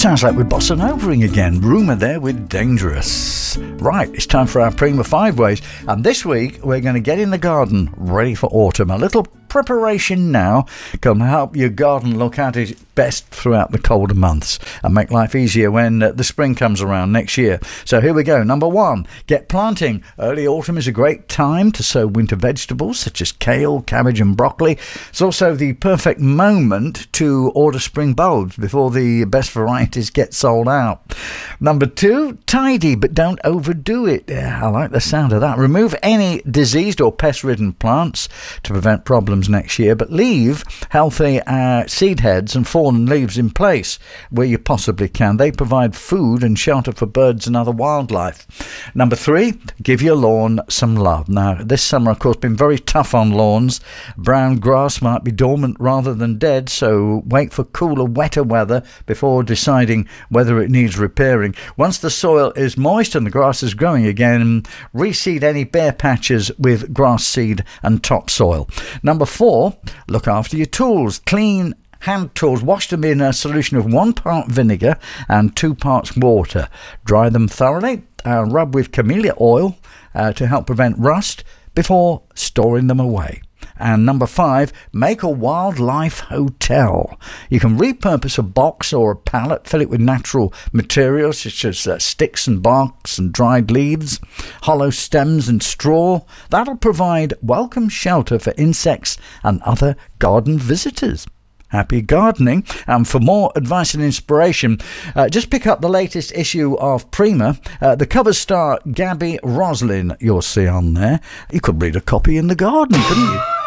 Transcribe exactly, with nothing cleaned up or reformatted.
Sounds like we're bossing overing again. Rumour there with Dangerous. Right, it's time for our Prima Five Ways. And this week, we're going to get in the garden ready for autumn. A little preparation now can help your garden look at its best throughout the colder months and make life easier when uh, the spring comes around next year. So here we go. Number one, get planting. Early autumn is a great time to sow winter vegetables such as kale, cabbage and broccoli. It's also the perfect moment to order spring bulbs before the best varieties get sold out. Number two, tidy but don't overdo it. Yeah, I like the sound of that. Remove any diseased or pest-ridden plants to prevent problems next year, but leave healthy uh, seed heads and fallen leaves in place where you possibly can. They provide food and shelter for birds and other wildlife. Number three, give your lawn some love. Now, this summer, of course, been very tough on lawns. Brown grass might be dormant rather than dead, so wait for cooler, wetter weather before deciding whether it needs repairing. Once the soil is moist and the grass is growing again, reseed any bare patches with grass seed and topsoil. Number four, look after your tools. Clean hand tools, wash them in a solution of one part vinegar and two parts water. Dry them thoroughly and rub with camellia oil uh, to help prevent rust before storing them away. And number five, make a wildlife hotel. You can repurpose a box or a pallet, fill it with natural materials such as uh, sticks and barks and dried leaves, hollow stems and straw. That'll provide welcome shelter for insects and other garden visitors. Happy gardening. And for more advice and inspiration, uh, just pick up the latest issue of Prima. Uh, the cover star Gabby Roslin you'll see on there. You could read a copy in the garden, couldn't you?